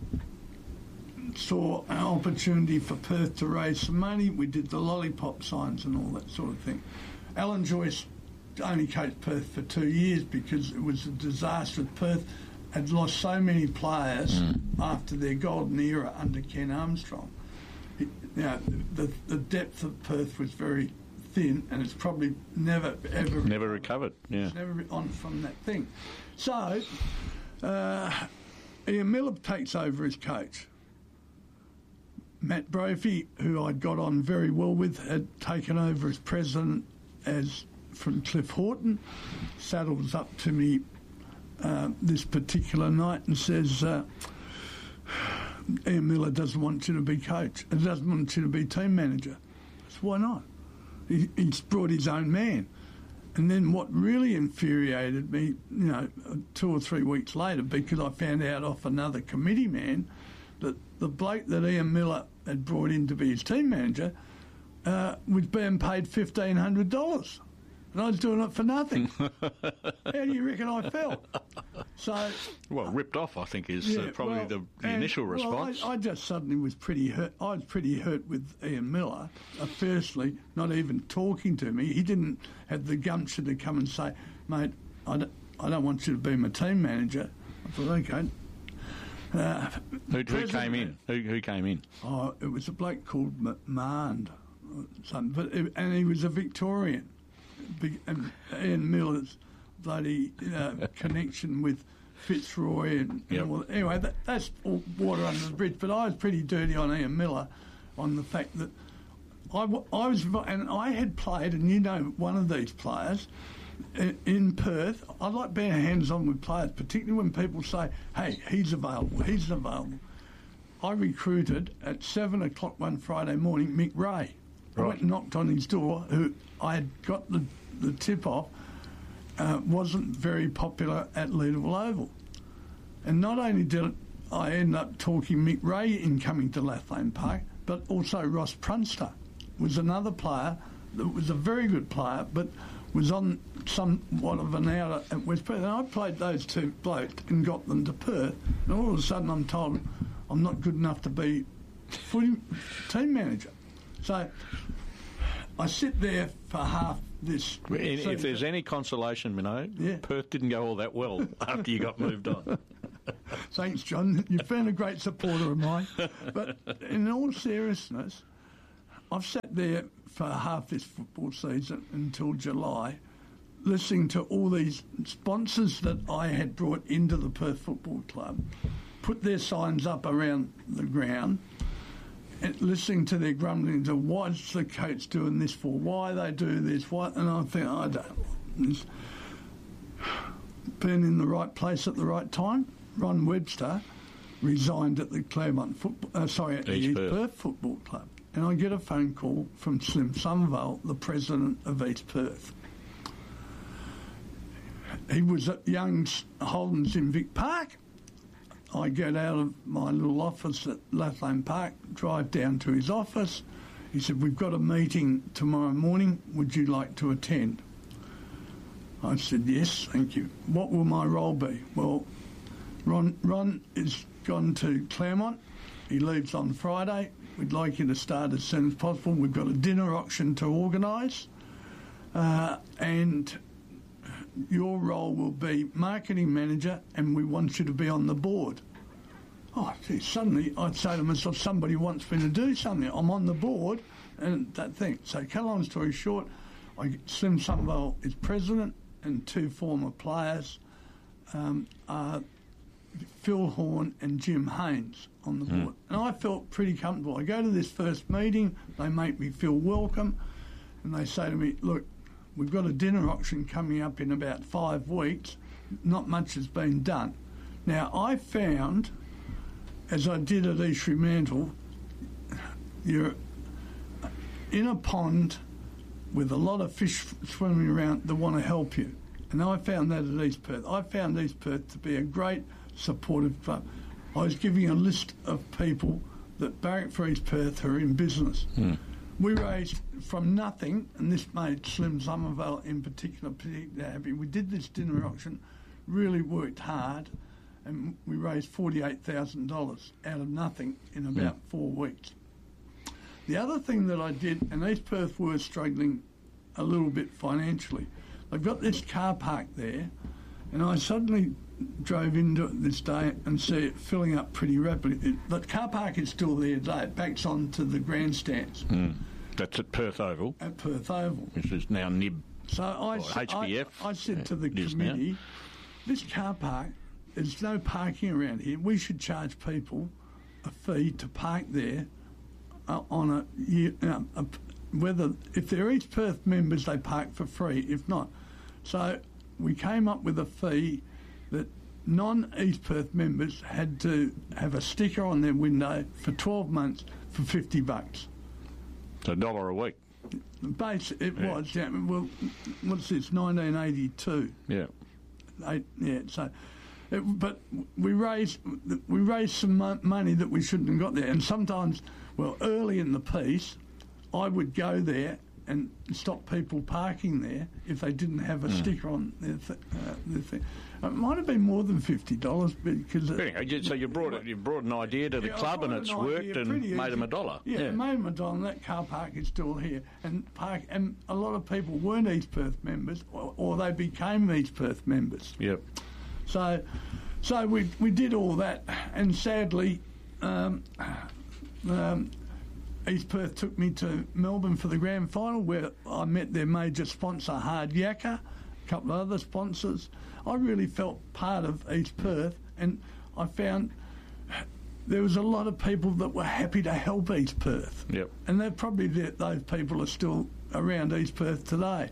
Speaker 1: saw an opportunity for Perth to raise some money. We did the lollipop signs and all that sort of thing. Alan Joyce only coached Perth for two years because it was a disaster. Perth had lost so many players
Speaker 2: Mm.
Speaker 1: after their golden era under Ken Armstrong. It, you know, the, the depth of Perth was very thin, and it's probably never, ever...
Speaker 2: Never recovered, yeah.
Speaker 1: It's never on from that thing. So, uh, Ian Miller takes over as coach. Matt Brophy, who I'd got on very well with, had taken over as president as from Cliff Horton, saddles up to me uh, this particular night and says, uh, Ian Miller doesn't want you to be coach, and doesn't want you to be team manager. I said, why not? He, he's brought his own man. And then what really infuriated me, you know, two or three weeks later, because I found out off another committee man that the bloke that Ian Miller had brought in to be his team manager uh, was being paid fifteen hundred dollars. And I was doing it for nothing. How do you reckon I felt? So,
Speaker 2: Well, ripped off, I think, is uh,
Speaker 1: yeah,
Speaker 2: probably
Speaker 1: well,
Speaker 2: the, the
Speaker 1: and-
Speaker 2: initial response.
Speaker 1: Well, I, I just suddenly was pretty hurt. I was pretty hurt with Ian Miller. Uh, firstly, not even talking to me. He didn't have the gumption to come and say, mate, I don't, I don't want you to be my team manager. I thought, okay. Uh,
Speaker 2: who, who
Speaker 1: President-
Speaker 2: came in? Who, who came in?
Speaker 1: Oh, it was a bloke called McMahon, or something, but it, and he was a Victorian. Big, and Ian Miller's bloody uh, connection with Fitzroy and, and
Speaker 2: Yep.
Speaker 1: all that. Anyway, that, that's all water under the bridge. But I was pretty dirty on Ian Miller, on the fact that I, w- I was and I had played, and you know, one of these players in, in Perth. I like being hands-on with players, particularly when people say, "Hey, he's available. He's available." I recruited at seven o'clock one Friday morning Mick Ray. I
Speaker 2: Right.
Speaker 1: went and knocked on his door, who I had got the, the tip off, uh, wasn't very popular at Leederville Oval. And not only did I end up talking Mick Ray in coming to Lathlane Park, but also Ross Prunster was another player that was a very good player, but was on somewhat of an outer at West Perth. And I played those two blokes and got them to Perth, and all of a sudden I'm told I'm not good enough to be footy team manager. So I sit there for half this.
Speaker 2: If
Speaker 1: season.
Speaker 2: there's any consolation, Mino,
Speaker 1: Yeah.
Speaker 2: Perth didn't go all that well after you got moved on.
Speaker 1: Thanks, John. You've been a great supporter of mine. But in all seriousness, I've sat there for half this football season until July, listening to all these sponsors that I had brought into the Perth Football Club, put their signs up around the ground, and listening to their grumbling to why's the coach doing this for, why they do this, why, and I think, I don't. Been in the right place at the right time. Ron Webster resigned at the Claremont football, uh, sorry, at the
Speaker 2: East
Speaker 1: East
Speaker 2: Perth.
Speaker 1: Perth Football Club, and I get a phone call from Slim Somerville, the president of East Perth. He was at Young's Holdens in Vic Park. I get out of my little office at Lathlane Park, drive down to his office. He said, we've got a meeting tomorrow morning. Would you like to attend? I said, yes, thank you. What will my role be? Well, Ron, Ron is gone to Claremont. He leaves on Friday. We'd like you to start as soon as possible. We've got a dinner auction to organise. Uh, and your role will be marketing manager, and we want you to be on the board. Oh, gee, suddenly I'd say to myself, somebody wants me to do something. I'm on the board, and that thing. So, cut a long story short, I, Slim Somerville is president, and two former players um, are Phil Horn and Jim Haynes on the board. Mm. And I felt pretty comfortable. I go to this first meeting, they make me feel welcome, and they say to me, look, we've got a dinner auction coming up in about five weeks. Not much has been done. Now, I found, as I did at East Fremantle, you're in a pond with a lot of fish swimming around that want to help you. And I found that at East Perth. I found East Perth to be a great supportive club. I was giving a list of people that barrack for East Perth who are in business. Mm. We raised from nothing, and this made Slim Somerville in particular particularly happy. We did this dinner auction, really worked hard, and we raised forty-eight thousand dollars out of nothing in about mm. four weeks. The other thing that I did, and East Perth were struggling a little bit financially, they've got this car park there, and I suddenly drove into it this day and see it filling up pretty rapidly. It, the car park is still there today. It backs onto the grandstands.
Speaker 2: Mm. That's at Perth Oval.
Speaker 1: At Perth Oval.
Speaker 2: Which is now N I B.
Speaker 1: So I,
Speaker 2: H B F.
Speaker 1: I, I said
Speaker 2: yeah,
Speaker 1: to the committee, this car park, there's no parking around here. We should charge people a fee to park there uh, on a year, uh, a, whether, if they're East Perth members, they park for free. If not. So we came up with a fee that non-East Perth members had to have a sticker on their window for twelve months for fifty bucks.
Speaker 2: So a dollar a week.
Speaker 1: Base, it
Speaker 2: yeah.
Speaker 1: was, yeah. Well, what's this, nineteen eighty-two?
Speaker 2: Yeah.
Speaker 1: Eight, yeah, so... It, but we raised we raised some mo- money that we shouldn't have got there. And sometimes, well, early in the piece, I would go there and stop people parking there if they didn't have a mm. sticker on their, th- uh, their thing. It might have been more than fifty dollars because... It,
Speaker 2: so you brought it, you brought an idea to the
Speaker 1: yeah,
Speaker 2: club and it's worked and made
Speaker 1: easy.
Speaker 2: them a dollar.
Speaker 1: Yeah,
Speaker 2: yeah.
Speaker 1: it made them a dollar, and that car park is still here. And park, and a lot of people weren't East Perth members, or, or they became East Perth members.
Speaker 2: Yep.
Speaker 1: So, so we we did all that, and sadly, um, um, East Perth took me to Melbourne for the grand final, where I met their major sponsor, Hard Yakka, a couple of other sponsors. I really felt part of East Perth, and I found there was a lot of people that were happy to help East Perth.
Speaker 2: Yep.
Speaker 1: And they're probably the, those people are still around East Perth today.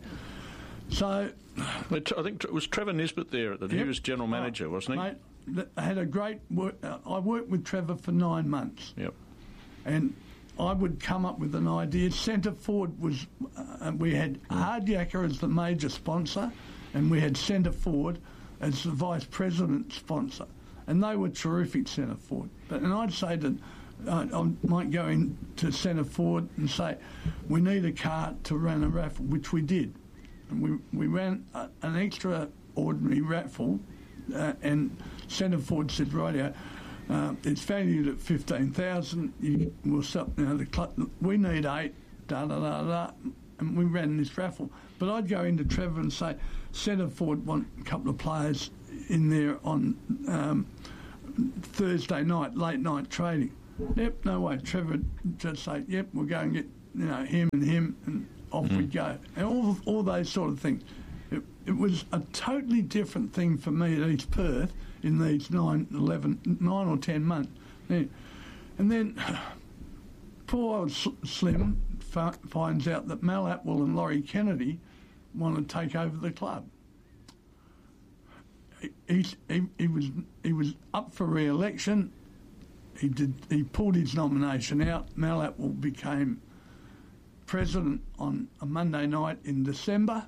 Speaker 1: So...
Speaker 2: I think it was Trevor Nisbet there at the
Speaker 1: yep.
Speaker 2: News general manager,
Speaker 1: oh,
Speaker 2: wasn't he?
Speaker 1: Mate, I had a great work. Uh, I worked with Trevor for nine months.
Speaker 2: Yep.
Speaker 1: And I would come up with an idea. Centre Forward was, uh, we had mm. Hard Yakka as the major sponsor, and we had Centre Forward as the vice president sponsor. And they were terrific Centre Forward. But, and I'd say that uh, I might go into Centre Forward and say, we need a car to run a raffle, which we did. And we, we ran a, an extraordinary raffle, uh, and Centre Forward said, rightio, uh, it's valued at fifteen thousand dollars. You will sell, you know, the cl- we need eight, da da da da, and we ran this raffle. But I'd go into Trevor and say, centre forward want a couple of players in there on um, Thursday night, late night trading. Yep, no way. Trevor would just say, yep, we'll go and get you know him and him, and off mm. we go. And all all those sort of things. It, it was a totally different thing for me at East Perth in these nine, eleven, nine or ten months. Yeah. And then poor old Slim f- finds out that Mal Atwell and Laurie Kennedy want to take over the club. He, he, he was he was up for re-election. He did. He pulled his nomination out. Mal Atwell became president on a Monday night in December.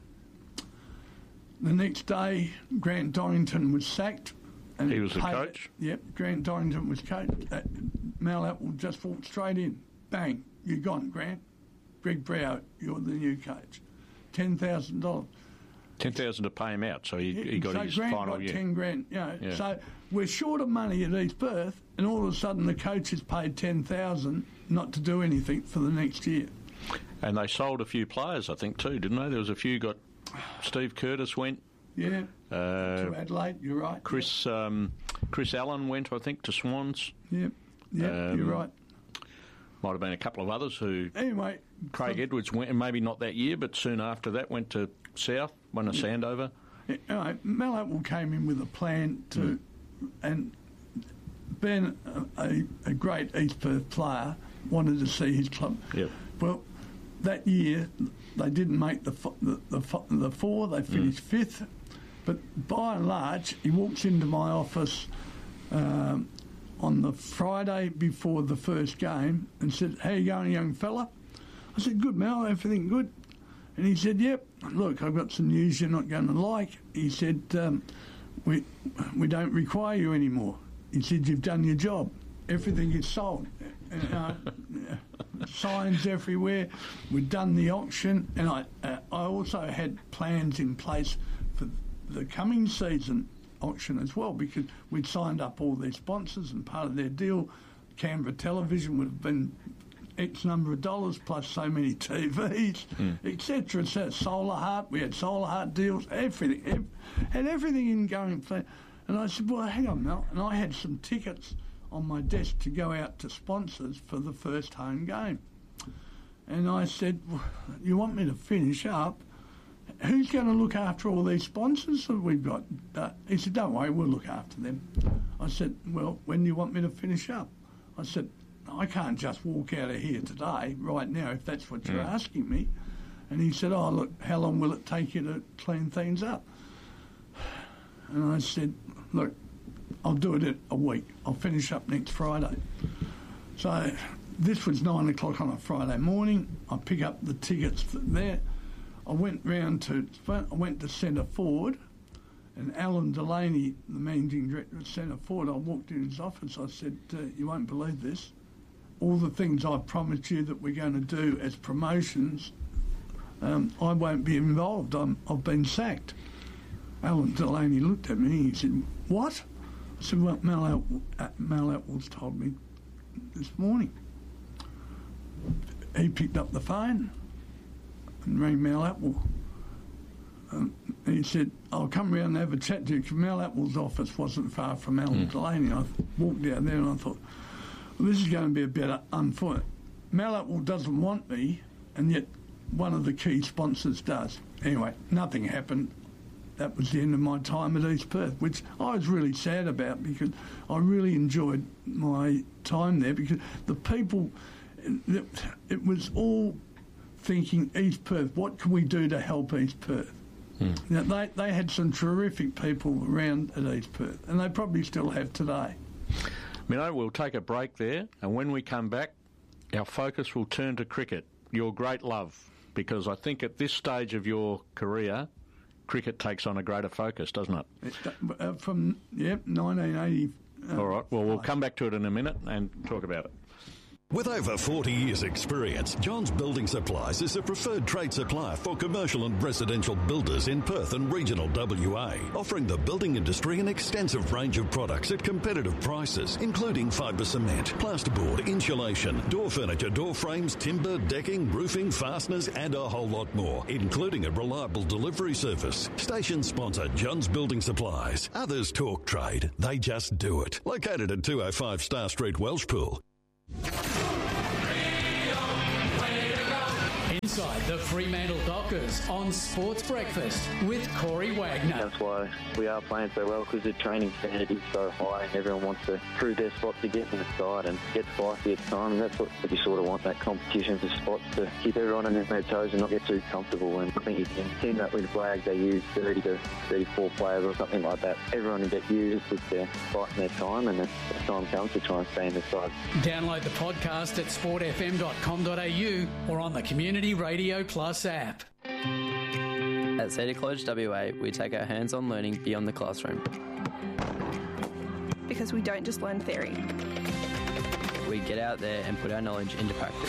Speaker 1: The next day, Grant Dorrington was sacked. And
Speaker 2: he was the coach?
Speaker 1: Yep, Grant Dorrington was coach. Uh, Mal Atwell just walked straight in. Bang, you're gone, Grant. Greg Brow, you're the new coach. ten thousand dollars.
Speaker 2: ten thousand dollars to pay him out, so he,
Speaker 1: yeah,
Speaker 2: he got
Speaker 1: so
Speaker 2: his
Speaker 1: Grant
Speaker 2: final
Speaker 1: got
Speaker 2: year.
Speaker 1: ten grand, you know.
Speaker 2: Yeah.
Speaker 1: So we're short of money at East Perth, and all of a sudden the coach has paid ten thousand dollars not to do anything for the next year.
Speaker 2: And they sold a few players, I think, too, didn't they? There was a few got... Steve Curtis went.
Speaker 1: Yeah,
Speaker 2: uh,
Speaker 1: to Adelaide, you're right.
Speaker 2: Chris
Speaker 1: yep.
Speaker 2: um, Chris Allen went, I think, to Swans.
Speaker 1: Yep, yep, um, you're right.
Speaker 2: Might have been a couple of others who...
Speaker 1: Anyway...
Speaker 2: Craig
Speaker 1: from,
Speaker 2: Edwards went, maybe not that year, but soon after that went to South, won a yeah. Sandover.
Speaker 1: Yeah, anyway, Mal Atwell came in with a plan to... Mm. And being a, a, a great East Perth player, wanted to see his club.
Speaker 2: Yep.
Speaker 1: Well, that year, they didn't make the the, the, the four, they finished mm. fifth. But by and large, he walks into my office um, on the Friday before the first game and said, "How you going, young fella?" I said, "Good, Mal, everything good?" And he said, "Yep, look, I've got some news you're not going to like." He said, um, we we don't require you anymore. He said, "You've done your job. Everything is sold. Uh, signs everywhere. We've done the auction." And I, uh, I also had plans in place for the coming season auction as well, because we'd signed up all their sponsors, and part of their deal, Canberra Television, would have been X number of dollars plus so many T Vs, mm. et cetera. So Solar Heart, we had Solar Heart deals, everything, ev- had everything in going plan. And I said, "Well, hang on, Mel." And I had some tickets on my desk to go out to sponsors for the first home game. And I said, "Well, you want me to finish up? Who's going to look after all these sponsors that we've got?" Uh, he said, "Don't worry, we'll look after them." I said, "Well, when do you want me to finish up?" I said, "I can't just walk out of here today, right now, if that's what you're mm. asking me." And he said, "Oh, look, how long will it take you to clean things up?" And I said, "Look, I'll do it in a week. I'll finish up next Friday." So this was nine o'clock on a Friday morning. I pick up the tickets there. I went round to, I went to centre forward, and Alan Delaney, the managing director of centre forward, I walked in his office. I said, uh, "You won't believe this. All the things I promised you that we're going to do as promotions, um, I won't be involved. I'm, I've been sacked." Alan Delaney looked at me and he said, "What?" I said, "Well, Mal Atwell, uh, Mal Atwell's told me this morning." He picked up the phone and rang Mal Atwell. Um, and he said, "I'll come round and have a chat to you," because Mal Atwell's office wasn't far from Alan mm. Delaney. I walked out there and I thought, well, this is going to be a bit unfair. Mal Atwell doesn't want me, and yet one of the key sponsors does. Anyway, nothing happened. That was the end of my time at East Perth, which I was really sad about, because I really enjoyed my time there, because the people, it, it was all thinking East Perth, what can we do to help East Perth? Mm. Now, they, they had some terrific people around at East Perth, and they probably still have today.
Speaker 2: Mino, we'll take a break there, and when we come back, our focus will turn to cricket, your great love, because I think at this stage of your career, cricket takes on a greater focus, doesn't it?
Speaker 1: it uh, from, yep, nineteen eighty. Uh,
Speaker 2: All right, well, we'll come back to it in a minute and talk about it.
Speaker 6: With over forty years' experience, Johns Building Supplies is the preferred trade supplier for commercial and residential builders in Perth and regional W A, offering the building industry an extensive range of products at competitive prices, including fibre cement, plasterboard, insulation, door furniture, door frames, timber, decking, roofing, fasteners, and a whole lot more, including a reliable delivery service. Station sponsor Johns Building Supplies. Others talk trade, they just do it. Located at two oh five Star Street, Welshpool.
Speaker 7: Inside the Fremantle Dockers on Sports Breakfast with Corey Wagner.
Speaker 8: That's why we are playing so well, because the training standard is so high and everyone wants to prove their spot to get in the side and get spicy at the time, and that's what you sort of want, that competition for spots to keep everyone on their toes and not get too comfortable. And I think you can see that with Flag, they use thirty to thirty-four players or something like that. Everyone will get used if they're fighting their time, and the time comes to try and stay in the side.
Speaker 7: Download the podcast at sport f m dot com dot a u or on the Community Radio Plus app.
Speaker 9: At Cedar College W A, we take our hands-on learning beyond the classroom.
Speaker 10: Because we don't just learn theory.
Speaker 9: We get out there and put our knowledge into practice.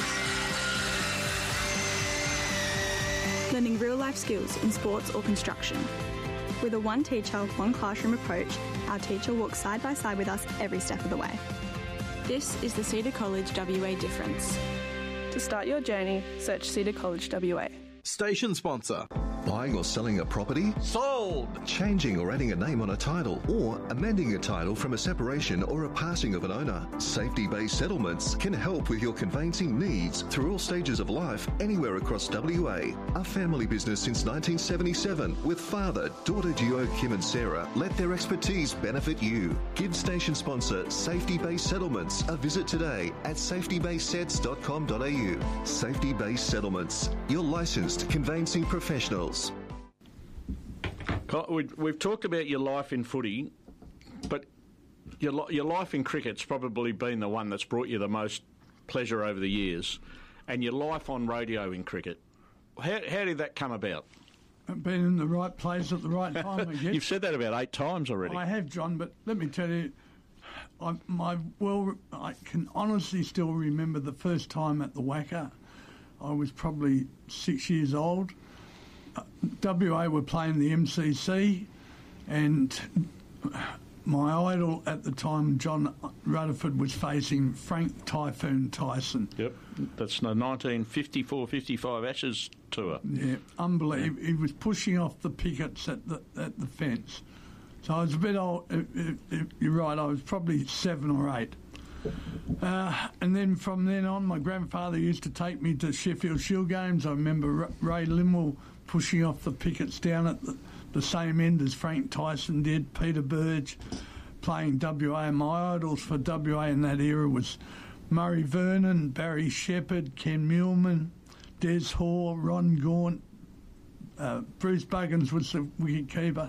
Speaker 10: Learning real-life skills in sports or construction. With a one teacher, one classroom approach, our teacher walks side by side with us every step of the way.
Speaker 11: This is the Cedar College W A difference.
Speaker 10: To start your journey, search Cedar College W A.
Speaker 12: Station sponsor.
Speaker 13: Buying or selling a property?
Speaker 12: Sold!
Speaker 13: Changing or adding a name on a title, or amending a title from a separation or a passing of an owner. Safety-based settlements can help with your conveyancing needs through all stages of life, anywhere across W A. A family business since nineteen seventy-seven, with father, daughter duo Kim and Sarah, let their expertise benefit you. Give station sponsor Safety-based Settlements a visit today at safety based sets dot com dot a u. Safety-based Settlements, your licensed conveyancing professionals.
Speaker 2: We've talked about your life in footy, but your your life in cricket's probably been the one that's brought you the most pleasure over the years, and your life on radio in cricket. How, how did that come about?
Speaker 1: I've been in the right place at the right time, I guess.
Speaker 2: You've said that about eight times already.
Speaker 1: I have, John, but let me tell you, I, my well, I can honestly still remember the first time at the Wacker. I was probably six years old. Uh, W A were playing the M C C, and my idol at the time, John Rutherford, was facing Frank Typhoon Tyson.
Speaker 2: Yep, that's the nineteen fifty-four fifty-five Ashes tour.
Speaker 1: Yeah, unbelievable. He was pushing off the pickets at the at the fence. So I was a bit old. If, if you're right, I was probably seven or eight. Uh, and then from then on, my grandfather used to take me to Sheffield Shield games. I remember Ray Limwell pushing off the pickets down at the, the same end as Frank Tyson did. Peter Burge playing W A. And my idols for W A in that era was Murray Vernon, Barry Shepherd, Ken Muleman, Des Hoare, Ron Gaunt. Uh, Bruce Buggins was the wicket keeper.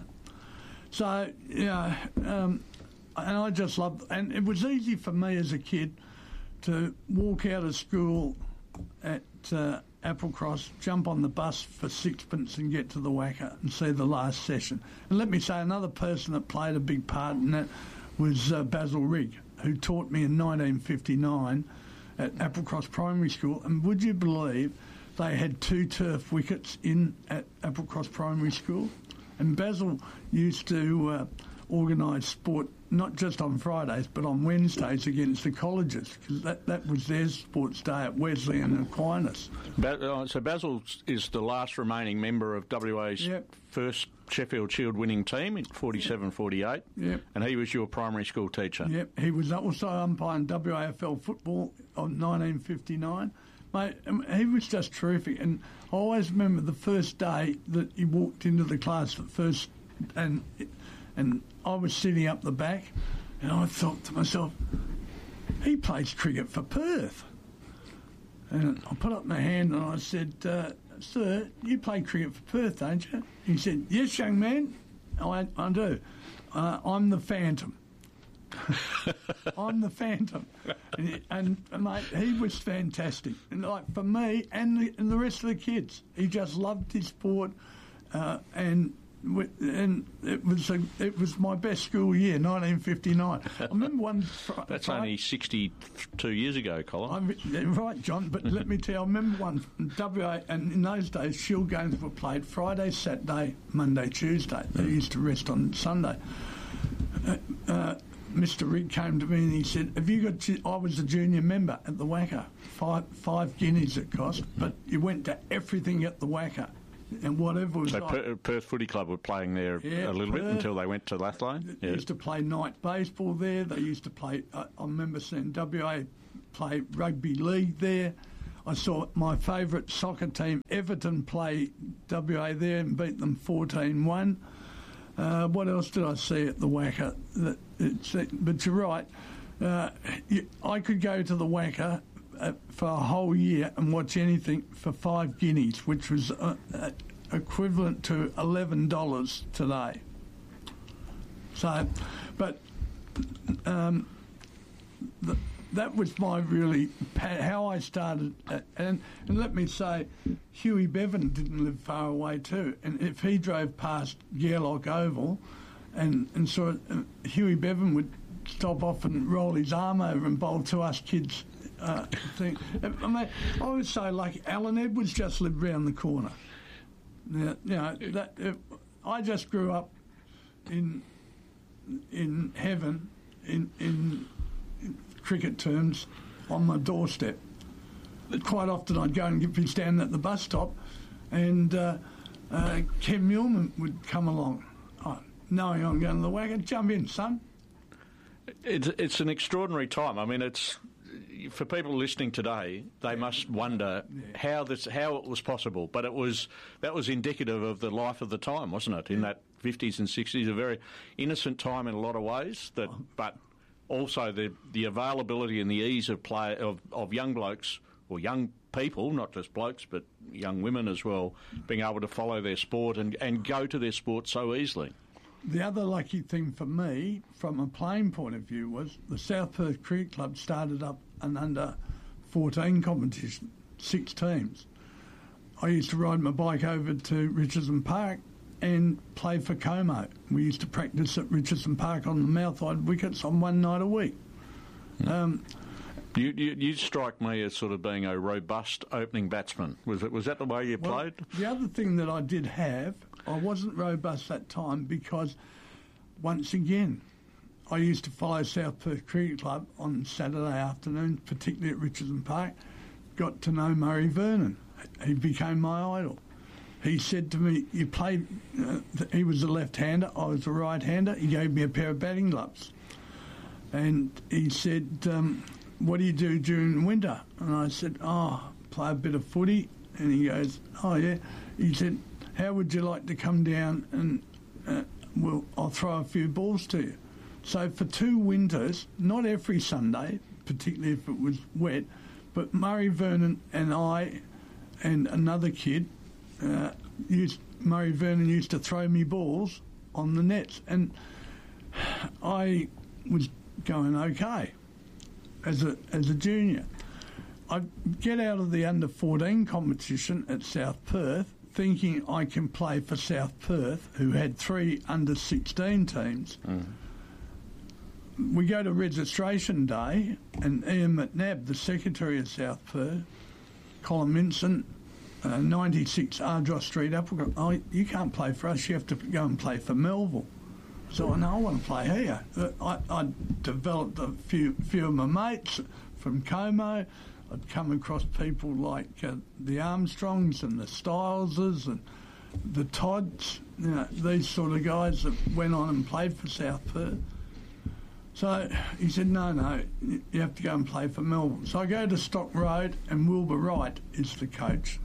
Speaker 1: So, you know, um, and I just loved, and it was easy for me as a kid to walk out of school at uh, Applecross, jump on the bus for sixpence and get to the Wacker and see the last session. And let me say, another person that played a big part in that was uh, Basil Rigg, who taught me in nineteen fifty-nine at Applecross Primary School. And would you believe they had two turf wickets in at Applecross Primary School? And Basil used to uh, organise sport not just on Fridays but on Wednesdays against the colleges, because that, that was their sports day at Wesleyan and Aquinas.
Speaker 2: Ba- uh, so Basil is the last remaining member of W A's
Speaker 1: yep.
Speaker 2: first Sheffield Shield winning team in forty-seven forty-eight,
Speaker 1: yep.
Speaker 2: and he was your primary school teacher.
Speaker 1: Yep, he was also umpiring W A F L football in nineteen fifty-nine. Mate, he was just terrific, and I always remember the first day that he walked into the class at first, and and I was sitting up the back, and I thought to myself, he plays cricket for Perth. And I put up my hand and I said, uh, sir, you play cricket for Perth, don't you? He said, yes, young man, I, I do. Uh, I'm the Phantom. I'm the Phantom. And, and, and, mate, he was fantastic. And, like, for me and the, and the rest of the kids, he just loved his sport, uh, and and it was a, it was my best school year, nineteen fifty-nine. I remember one. Fr-
Speaker 2: That's
Speaker 1: fr-
Speaker 2: only sixty-two years ago, Colin.
Speaker 1: I'm, right, John. But let me tell you, I remember one from W A, and in those days, Shield games were played Friday, Saturday, Monday, Tuesday. They used to rest on Sunday. Uh, uh, Mister Rigg came to me and he said, "Have you got?" Ju-? I was a junior member at the Wacker. Five five guineas it cost, but you went to everything at the Wacker, and whatever was.
Speaker 2: So
Speaker 1: like,
Speaker 2: per- Perth Footy Club were playing there
Speaker 1: yeah,
Speaker 2: a little
Speaker 1: Perth,
Speaker 2: bit until they went to Lathlane.
Speaker 1: They
Speaker 2: yeah.
Speaker 1: used to play night baseball there. They used to play. I, I remember seeing W A play rugby league there. I saw my favourite soccer team, Everton, play W A there and beat them fourteen one. Uh, what else did I see at the Wacker? That it's, but you're right. Uh, you, I could go to the Wacker uh, for a whole year and watch anything for five guineas, which was uh, uh, equivalent to eleven dollars today. So, but um, the, that was my really how I started. Uh, and, and let me say, Huey Bevan didn't live far away too. And if he drove past Gairloch Oval and, and saw uh, Huey Bevan would stop off and roll his arm over and bowl to us kids. Uh, thing. I mean, I was so lucky. Alan Edwards just lived round the corner. Now, you know, that, uh, I just grew up in in heaven, in in cricket terms, on my doorstep. Quite often I'd go and be standing at the bus stop and uh, uh, Ken Millman would come along. Oh, knowing I'm going to the Wacker, jump in, son.
Speaker 2: It's, it's an extraordinary time. I mean, it's for people listening today, they must wonder yeah. how this how it was possible. But it was that was indicative of the life of the time, wasn't it? In that fifties and sixties, a very innocent time in a lot of ways. That, oh. but also the the availability and the ease of play of, of young blokes or young people, not just blokes, but young women as well, being able to follow their sport and, and go to their sport so easily.
Speaker 1: The other lucky thing for me, from a playing point of view, was the South Perth Cricket Club started up an under fourteen competition, six teams. I used to ride my bike over to Richardson Park and play for Como. We used to practice at Richardson Park on the mouth-eyed wickets on one night a week.
Speaker 2: Mm.
Speaker 1: Um,
Speaker 2: you, you you strike me as sort of being a robust opening batsman. Was it was that the way you
Speaker 1: well,
Speaker 2: played?
Speaker 1: The other thing that I did have, I wasn't robust that time because, once again, I used to follow South Perth Cricket Club on Saturday afternoons, particularly at Richardson Park. Got to know Murray Vernon. He became my idol. He said to me, you played, uh, he was a left-hander, I was a right-hander. He gave me a pair of batting gloves. And he said, um, what do you do during winter? And I said, oh, play a bit of footy. And he goes, oh, yeah. He said, how would you like to come down and uh, we'll, I'll throw a few balls to you. So for two winters, not every Sunday, particularly if it was wet, but Murray Vernon and I and another kid, uh, used, Murray Vernon used to throw me balls on the nets. And I was going okay as a as a junior. I'd get out of the under fourteen competition at South Perth thinking I can play for South Perth, who had three under sixteen teams. Mm. We go to registration day, and Ian McNabb, the secretary of South Perth, Colin Minson, uh, ninety-six Ardross Street, Applecross, oh, you can't play for us, you have to go and play for Melville. So I know I want to play here. Uh, I, I developed a few, few of my mates from Como. I'd come across people like uh, the Armstrongs and the Styleses and the Todds, you know, these sort of guys that went on and played for South Perth. So he said, no, no, you have to go and play for Melbourne. So I go to Stock Road and Wilbur Wright is the coach.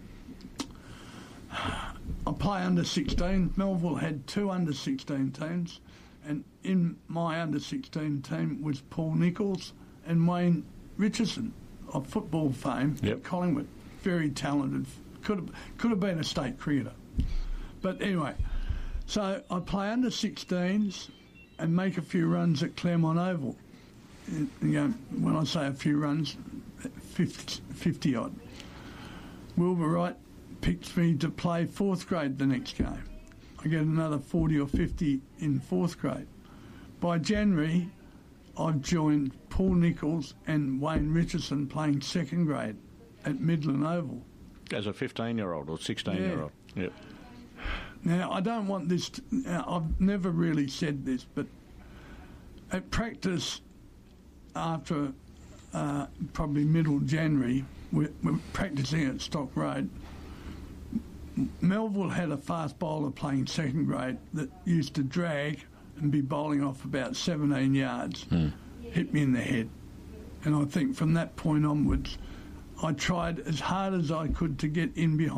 Speaker 1: I play under sixteen. Melville had two under sixteen teams, and in my under sixteen team was Paul Nichols and Wayne Richardson of football fame
Speaker 2: yep.
Speaker 1: at Collingwood. Very talented. Could have, could have been a state cricketer. But anyway, so I play under sixteens and make a few runs at Claremont Oval. You know, when I say a few runs, fifty, fifty odd. Wilbur Wright picked me to play fourth grade the next game. I I get another forty or fifty in fourth grade. By January, I've joined Paul Nichols and Wayne Richardson playing second grade at Midland Oval.
Speaker 2: As a fifteen-year-old or sixteen-year-old?
Speaker 1: Yeah.
Speaker 2: Yep.
Speaker 1: Now, I don't want this... To, uh, I've never really said this, but at practice after uh, probably middle January, we're, we're practising at Stock Road. Melville had a fast bowler playing second grade that used to drag and be bowling off about seventeen yards, mm. hit me in the head. And I think from that point onwards, I tried as hard as I could to get in behind